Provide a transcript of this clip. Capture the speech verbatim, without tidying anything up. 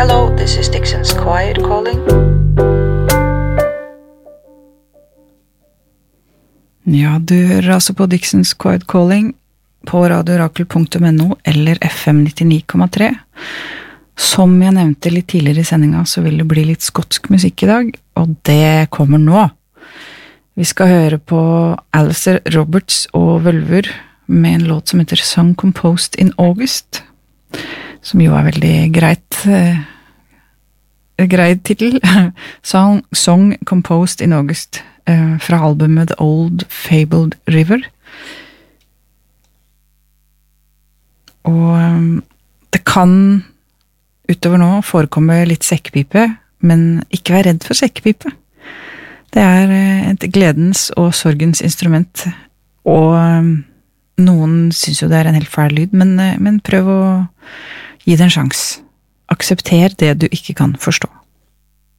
Hello, this is Dixon's Quiet calling. Ja, du hører altså på Dixon's Quiet Calling på radiorakel punktum no eller F M nittionio komma tre. Som jeg nevnte litt tidligere i sendinga, så vil det bli litt skotsk musikk i dag, og det kommer nå. Vi skal høre på Alistair Roberts og Vølver med en låt som heter Song Composed in August, som jo er veldig greit, eh, greit titel. Song, Song Composed in August, eh, fra albumet The Old Fabled River. Og um, det kan utover nå forekomme litt sekkepipe, men ikke vær redd for sekkepipe. Det er et gledens og sorgens instrument, og noen synes jo det er en helt fæl lyd, men, men prøv å gi det en sjans. Aksepter det du ikke kan forstå.